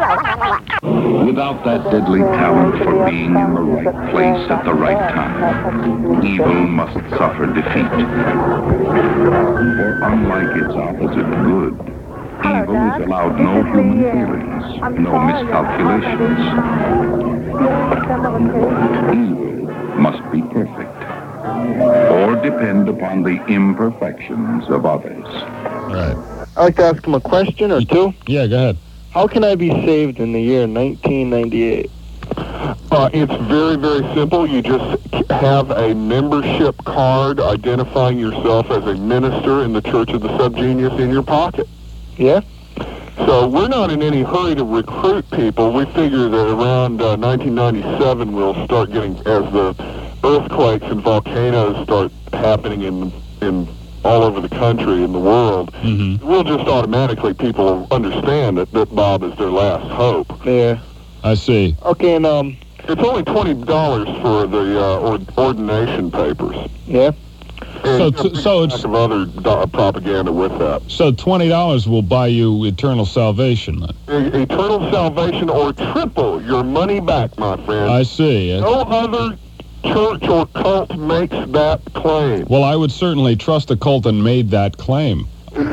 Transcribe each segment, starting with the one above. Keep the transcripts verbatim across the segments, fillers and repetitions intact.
Without that deadly talent for being in the right place at the right time, evil must suffer defeat. For unlike its opposite, good, evil is allowed no human feelings, no miscalculations. Evil must be perfect, or depend upon the imperfections of others. Right. I'd like to ask him a question or two. Yeah, go ahead. How can I be saved in the year nineteen ninety-eight? Uh, it's very, very simple. You just have a membership card identifying yourself as a minister in the Church of the Subgenius in your pocket. Yeah? So we're not in any hurry to recruit people. We figure that around uh, nineteen ninety-seven we'll start getting, as the earthquakes and volcanoes start happening in in all over the country and the world, mm-hmm. we'll just automatically, people understand that, that Bob is their last hope. Yeah. I see. Okay, and, um... it's only twenty dollars for the uh, ord- ordination papers. Yeah? So, And t- so it's... of other do- propaganda with that. So twenty dollars will buy you eternal salvation, then? E- eternal salvation or triple your money back, my friend. I see. No other church or cult makes that claim. Well, I would certainly trust a cult and made that claim.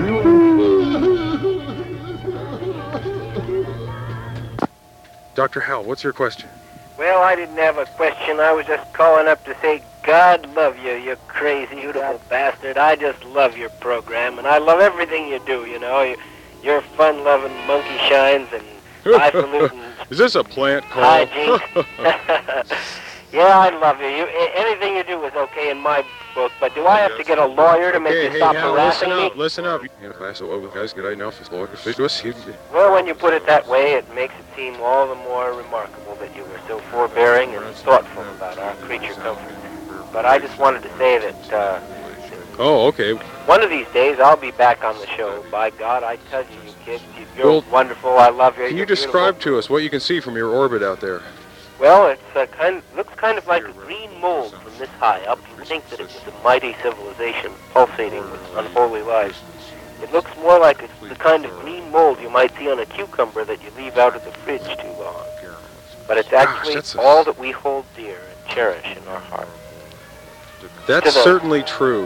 Doctor Hal, what's your question? Well, I didn't have a question. I was just calling up to say, God love you, you crazy, beautiful bastard. I just love your program, and I love everything you do, you know. You, you're fun-loving monkey shines and highfalutin. Is this a plant call? Hijinks. Yeah, I love you. you. Anything you do is okay in my book, but do I have to get a lawyer to make Okay, you hey, stop Hal, harassing listen me? up, listen up. You know, class over the guys, good enough. It's lawyer officials. Well, when you put it that way, it makes it seem all the more remarkable that you were so forbearing and thoughtful about our creature comforts. But I just wanted to say that, uh... Oh, okay. one of these days, I'll be back on the show. By God, I tell you, you kids, you're Well, wonderful. I love you. Can you You're describe beautiful. to us what you can see from your orbit out there? Well, it's uh, kind looks kind of like a green mold from this high up. You'd think that it was a mighty civilization pulsating with unholy life. It looks more like a, the kind of green mold you might see on a cucumber that you leave out of the fridge too long. But it's actually Gosh, that's a- all that we hold dear and cherish in our hearts. That's To the- certainly true.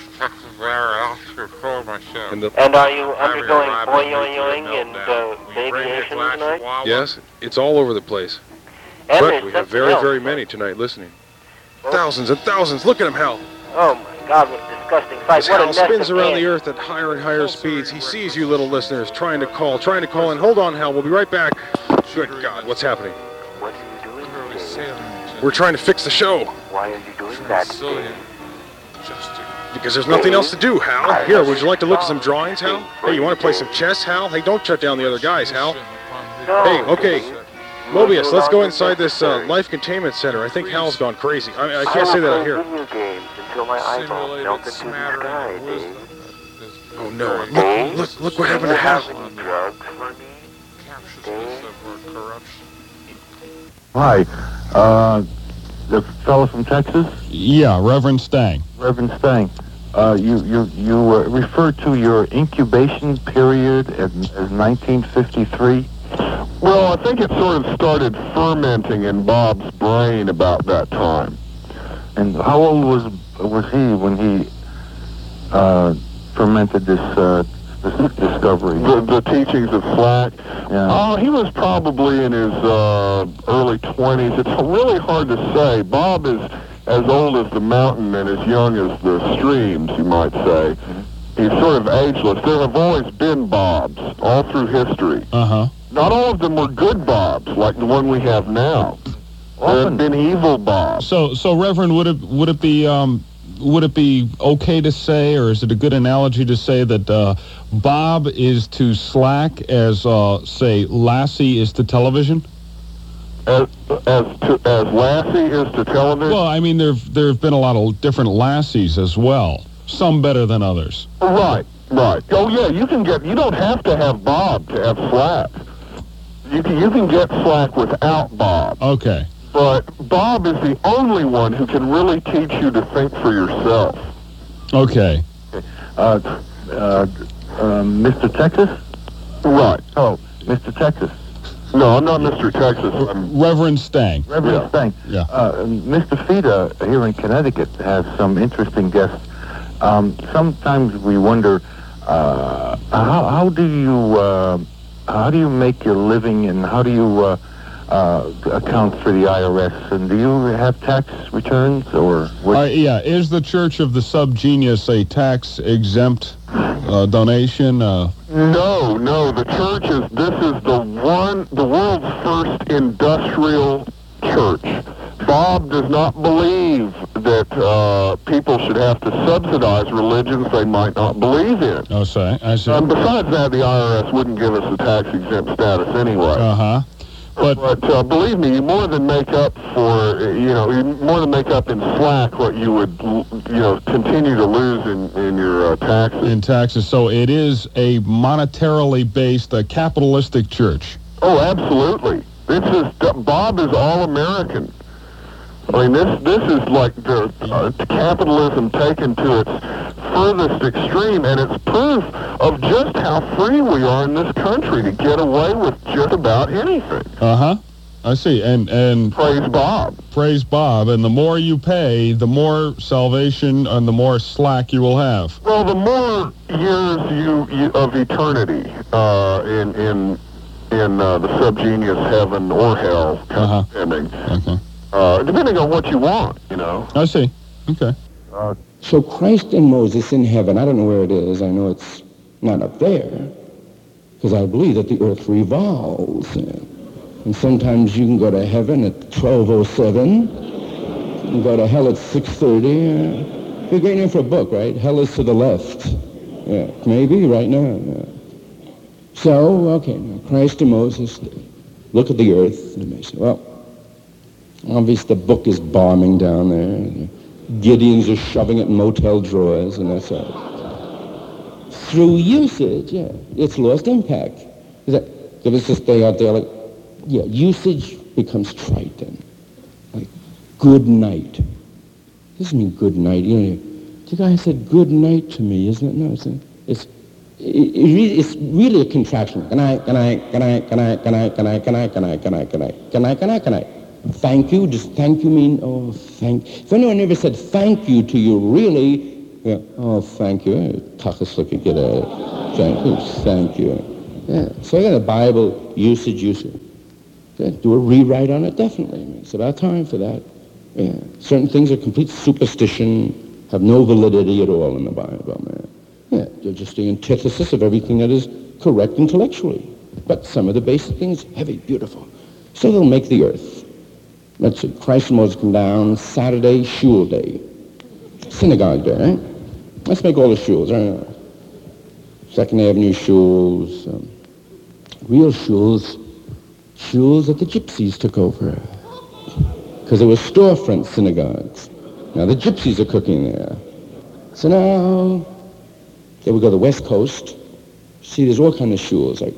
And, the, And are you undergoing boing-yoing and uh, vacation tonight? yes, it's all over the place. And But there's we have something very, else. very many tonight listening. Thousands and thousands. Look at him, Hal. Oh my God, what a disgusting fight. As What a Hal nest spins of around ants. the earth at higher and higher speeds, he sees you little listeners trying to call, trying to call in. Hold on, Hal, we'll be right back. Good God, what's happening? What are you doing today? We're trying to fix the show. Why are you doing that today? Because there's nothing else to do, Hal. Here, would you like to look at some drawings, Hal? Hey, you want to play some chess, Hal? Hey, don't shut down the other guys, Hal. Hey, okay. Mobius, let's go inside this uh, life containment center. I think Hal's gone crazy. I, mean, I can't say that out here. Video games until my eyeball melted to the sky, Dave. Oh no! Look, look, look what happened to Hal. Any drugs for me, Dave? Hi. Uh, the fellow from Texas? Yeah, Reverend Stang. Reverend Stang. Uh, you you, you uh, referred to your incubation period as, as nineteen fifty-three. Well, I think it sort of started fermenting in Bob's brain about that time. And how old was was he when he uh, fermented this, uh, this discovery? The, the teachings of Slack. Yeah. Oh, he was probably in his uh, early twenties. It's really hard to say. Bob is as old as the mountain and as young as the streams, you might say. He's sort of ageless. There have always been Bobs all through history. Uh-huh. Not all of them were good Bobs, like the one we have now. There have been evil Bobs. So, so Reverend, would it would it be um, would it be okay to say, or is it a good analogy to say that uh, Bob is to Slack as, uh, say, Lassie is to television? As as, to, as Lassie is to television? Well, I mean, there there have been a lot of different Lassies as well. Some better than others. Right, right. Oh yeah, you can get. You don't have to have Bob to have Slack. You can you can get Slack without Bob. Okay. But Bob is the only one who can really teach you to think for yourself. Okay. Uh, uh, uh, Mister Texas? Right. Oh, Mister Texas. No, I'm not Mister Texas. I'm Reverend Stang. Reverend Yeah. Stang. Yeah. Uh, Mister Fida here in Connecticut has some interesting guests. Um, sometimes we wonder, uh, how, how do you uh, how do you make your living, and how do you uh, uh, account for the I R S? And do you have tax returns, or what? Uh, yeah, is the Church of the Subgenius a tax-exempt uh, donation? Uh, No, no. The church is. This is the one, the world's first industrial church. Bob does not believe that uh, people should have to subsidize religions they might not believe in. oh, say, I see. Um, besides that, the I R S wouldn't give us a tax-exempt status anyway. Uh-huh. But, But uh, believe me, you more than make up for, uh, you know, you more than make up in slack what you would, l- you know, continue to lose in, in your uh, taxes. in taxes, so it is a monetarily based, uh, capitalistic church. Oh, absolutely. This is, Bob is all-American. I mean, this this is like the uh, capitalism taken to its furthest extreme, and it's proof of just how free we are in this country to get away with just about anything. Uh-huh. I see. And and Praise Bob. praise Bob. And the more you pay, the more salvation and the more slack you will have. Well, the more years you, you of eternity uh, in in in uh, the subgenius heaven or hell, Uh-huh. depending, Okay. uh, depending on what you want, you know. I see. Okay. So Christ and Moses in heaven, I don't know where it is. I know it's not up there, because I believe that the earth revolves. And sometimes you can go to heaven at twelve oh seven, you can go to hell at six thirty. Uh, be a great name for a book, right? Hell is to the left. Yeah, maybe right now. Yeah. So, okay, now Christ and Moses, look at the earth. And they say, well, obviously the book is bombing down there. Gideons are shoving it in motel drawers, and that's all. Through usage, yeah, it's lost impact. Is that, if it's just stay out there like, yeah, usage becomes trite then. Like, good night. Doesn't mean good night. You know, the guy said good night to me, isn't it? No, it's a, it's it, it really, it's really a contraction. Good night, good night, good night, good night, good night, good night, good night, good night, good night, good night, good night, good night, good night. Thank you. Does thank you mean, oh, thank? If anyone ever said thank you to you, really, yeah, oh, thank you. Tachas look at a thank you, thank you. Yeah. So again, the Bible usage, usage. Yeah, do a rewrite on it, definitely. I mean, it's about time for that. Yeah. Certain things are complete superstition, have no validity at all in the Bible, man. Yeah, they're just the antithesis of everything that is correct intellectually. But some of the basic things, heavy, beautiful. So they'll make the earth. Let's see, Christ and Moses come down, Saturday, shul day. Synagogue day, right? Let's make all the shuls, right? Second Avenue shuls, um, real shuls, shuls that the gypsies took over. Because there were storefront synagogues. Now the gypsies are cooking there. So now, there we go, the West Coast. See, there's all kinds of shuls. Like,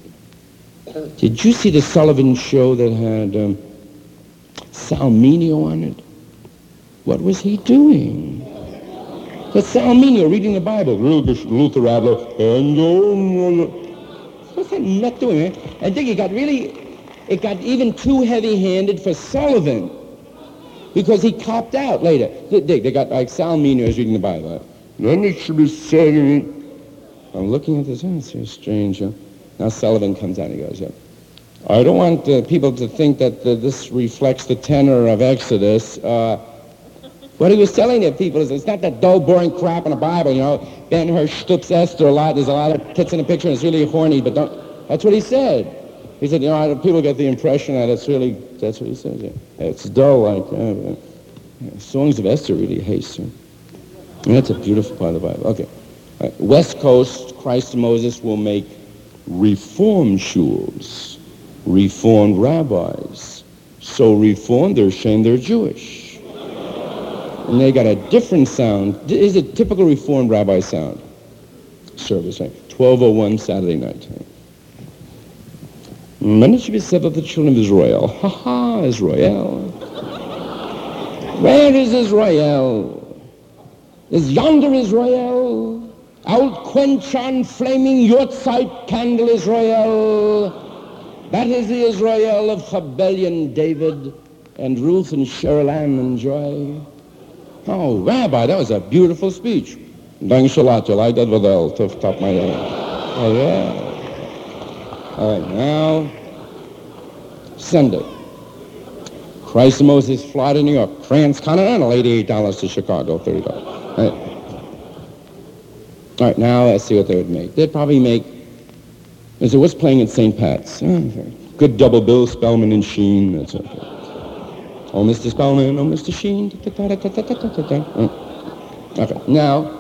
did you see the Sullivan show that had um, Sal Mineo on it? What was he doing? That's Sal Mineo reading the Bible. Luther Adler. What's that nut doing, man? I think it got really, it got even too heavy-handed for Sullivan. Because he copped out later. They, they, they got, like, Sal Mineo is reading the Bible. Then it should be said. I'm looking at this, oh, it's so strange. Huh? Now Sullivan comes out and he goes, yeah. I don't want uh, people to think that uh, this reflects the tenor of Exodus. Uh, what he was telling the people is it's not that dull, boring crap in the Bible, you know. Ben-Hur stoops Esther a lot. There's a lot of tits in the picture and it's really horny, but don't... That's what he said. He said, you know, people get the impression that it's really... That's what he said, yeah. It's dull, like... Uh, uh, Songs of Esther really haste. And that's a beautiful part of the Bible. Okay. Right. West Coast, Christ and Moses will make reformed shuls, reformed rabbis. So reformed, they're ashamed they're Jewish. And they got a different sound. This is a typical reformed rabbi sound. Service, right? twelve oh one Saturday night. Many should be said of the children of Israel. Ha ha, Israel. Where is Israel? Is yonder Israel? Out quench on flaming Yortzeit candle Israel. That is the Israel of Chabelian David and Ruth and Cheryl Ann and Joy. Oh, Rabbi, that was a beautiful speech. Thanks a lot. You like that with the off the top of my head. Oh, yeah. All right, now, Sunday. Christ and Moses fly to New York. Transcontinental, eighty-eight dollars to Chicago, thirty dollars. All right. All right, now let's see what they would make. They'd probably make, is it what's playing at Saint Pat's? Oh, good double bill, Spellman and Sheen. That's okay. Oh, Mister Spellman, oh, Mister Sheen. Okay, now,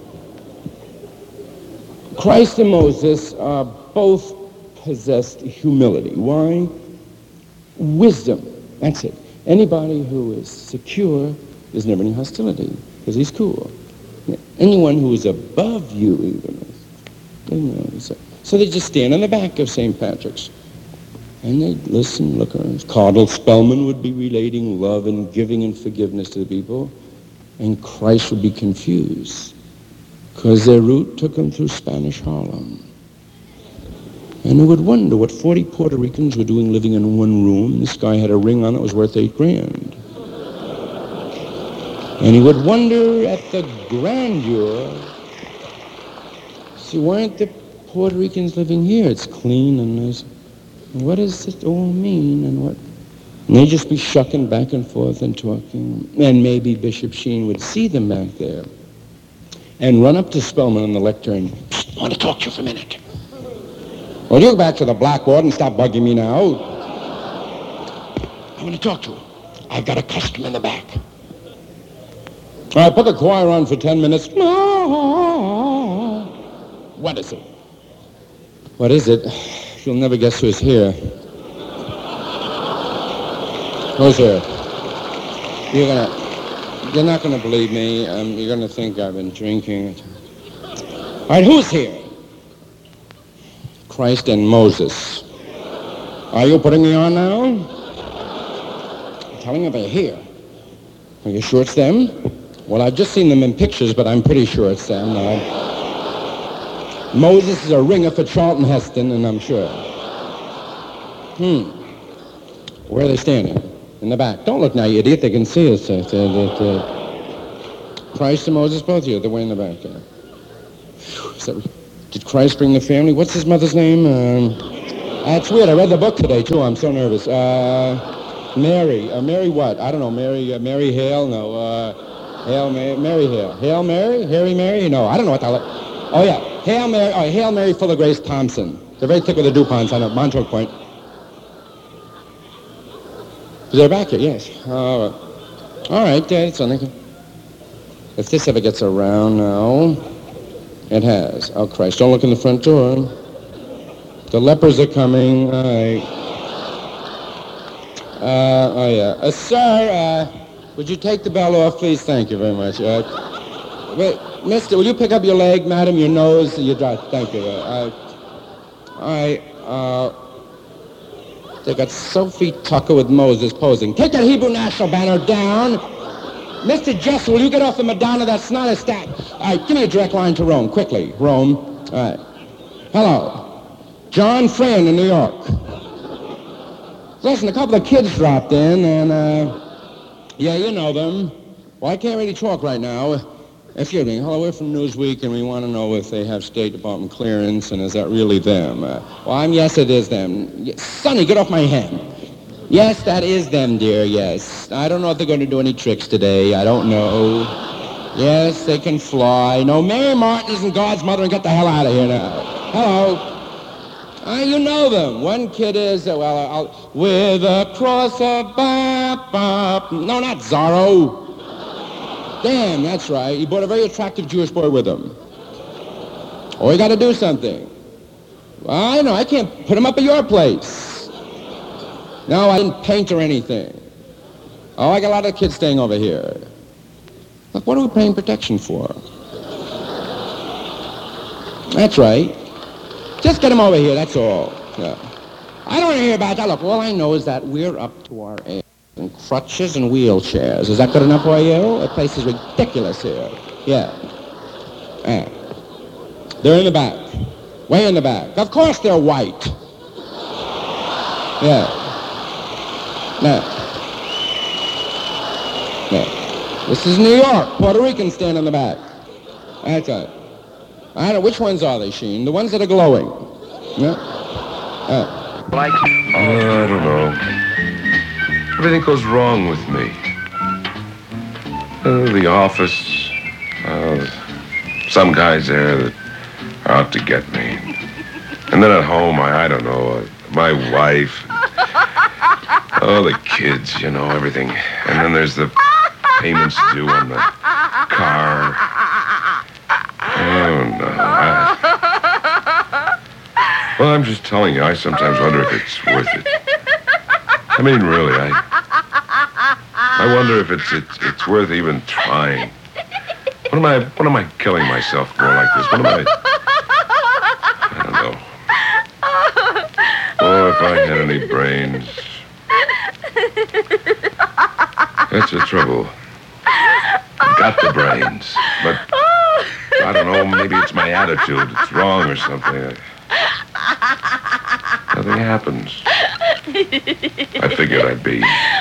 Christ and Moses uh, both possessed humility. Why? Wisdom. That's it. Anybody who is secure, there's never any hostility, because he's cool. Anyone who is above you, even, you know, so, so they just stand on the back of Saint Patrick's, and they listen, look around. Cardinal Spellman would be relating love and giving and forgiveness to the people, and Christ would be confused, because their route took them through Spanish Harlem. And they would wonder what forty Puerto Ricans were doing living in one room. This guy had a ring on it was worth eight grand. And he would wonder at the grandeur. See, why aren't the Puerto Ricans living here? It's clean and nice. What does it all mean and what? And they'd just be shucking back and forth and talking. And maybe Bishop Sheen would see them back there and run up to Spellman on the lectern. I want to talk to you for a minute. Well, you go back to the blackboard and stop bugging me now. I want to talk to him. I've got a customer in the back. All right, put the choir on for ten minutes. What is it? What is it? You'll never guess who's here. Who's here? You're gonna, you're not gonna believe me. Um, you're gonna think I've been drinking. All right, who's here? Christ and Moses. Are you putting me on now? I'm telling you they're here. Are you sure it's them? Well, I've just seen them in pictures, but I'm pretty sure it's them. Uh, Moses is a ringer for Charlton Heston, and I'm sure. Hmm. Where are they standing? In the back. Don't look now, you idiot. They can see us. Uh, uh, uh, Christ and Moses, both of you. They're way in the back there. Is that... Did Christ bring the family? What's his mother's name? Um, that's weird. I read the book today, too. I'm so nervous. Uh, Mary. Uh, Mary what? I don't know. Mary uh, Mary Hale? No. Uh, Hale Mary. Mary Hale. Hale Mary? Harry Mary? No, I don't know what the hell. Oh, yeah. Hale Mary. Oh, Hale Mary Fuller Grace Thompson. They're very thick with the DuPonts on Montauk Point. They're back here, yes. All right. All right, that's something. If this ever gets around now... It has. Oh, Christ. Don't look in the front door. The lepers are coming. All right. Uh, oh, yeah. Uh, sir, uh, would you take the bell off, please? Thank you very much. Uh, wait, mister, will you pick up your leg, madam, your nose, your dry... Thank you. Uh, all right. Uh, they got Sophie Tucker with Moses posing. Take that Hebrew National banner down. Mister Jessel, will you get off the Madonna? That's not a stat. All right, give me a direct line to Rome, quickly. Rome. All right. Hello. John Friend in New York. Listen, a couple of kids dropped in, and, uh, yeah, you know them. Well, I can't really talk right now. Excuse me. Hello, we're from Newsweek, and we want to know if they have State Department clearance, and is that really them? Uh, well, I'm, yes, it is them. Yes, Sonny, get off my hand. Yes, that is them, dear, yes. I don't know if they're going to do any tricks today. I don't know. Yes, they can fly. No, Mary Martin isn't God's mother, and get the hell out of here now. Hello. Uh, you know them. One kid is, uh, well, I'll, with a cross of bop, bop. No, not Zorro. Damn, that's right. He brought a very attractive Jewish boy with him. Oh, you got to do something. Well, I know. I can't put him up at your place. No, I didn't paint or anything. Oh, I got a lot of kids staying over here. Look, what are we paying protection for? That's right. Just get them over here, that's all. Yeah. I don't want to hear about that. Look, all I know is that we're up to our ass in crutches and wheelchairs. Is that good enough for you? The place is ridiculous here. Yeah. Yeah. They're in the back. Way in the back. Of course they're white. Yeah. Now. Yeah. This is New York. Puerto Ricans stand in the back. That's right. I don't know. Which ones are they, Sheen? The ones that are glowing. Yeah. Uh. Like. Uh, I don't know. Everything goes wrong with me. Uh, the office. Uh, some guys there that are out to get me. And then at home, I, I don't know, uh, my wife. Oh, the kids, you know, everything. And then there's the payments due on the car. Oh, no. I, well, I'm just telling you, I sometimes wonder if it's worth it. I mean, really, I... I wonder if it's it's, it's worth even trying. What am I, what am I killing myself for like this? What am I... I don't know. Oh, if I had any brains. That's the trouble. I've got the brains, but I don't know, maybe it's my attitude. It's wrong or something. Nothing happens. I figured I'd be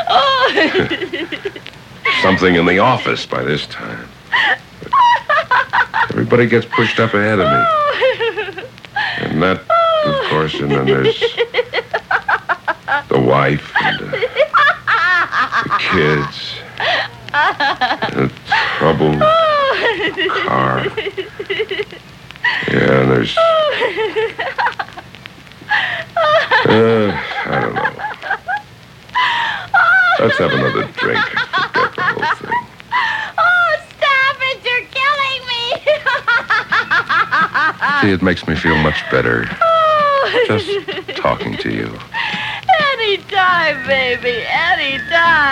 something in the office by this time. But everybody gets pushed up ahead of me. And that, of course, and then there's the wife and uh, the kids. The troubled car. Yeah, and there's... Uh, I don't know. Let's have another drink and forget the whole thing. Oh, stop it! You're killing me! See, it makes me feel much better. Oh. Just talking to you. Anytime, baby. Anytime.